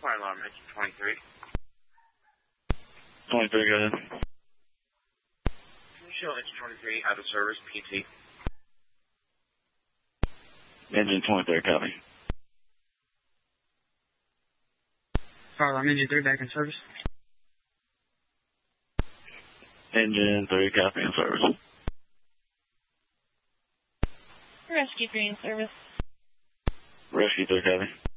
Fire alarm, engine 23. 23, go ahead. Can you show engine 23 out of service, PT? Engine 23, copy. Fire alarm, engine 3 back in service. Engine 3, copy, in service. Rescue 3 in service. Rescue 3, copy.